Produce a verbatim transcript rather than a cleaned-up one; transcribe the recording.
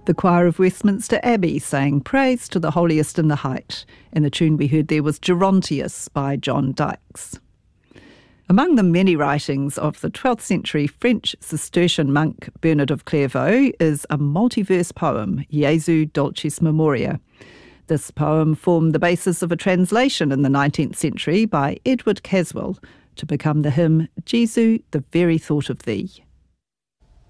The choir of Westminster Abbey sang praise to the holiest in the height, and the tune we heard there was Gerontius by John Dykes. Among the many writings of the twelfth century French Cistercian monk Bernard of Clairvaux is a multi-verse poem, Jesu Dulcis Memoria. This poem formed the basis of a translation in the nineteenth century by Edward Caswell to become the hymn, Jesu, the Very Thought of Thee.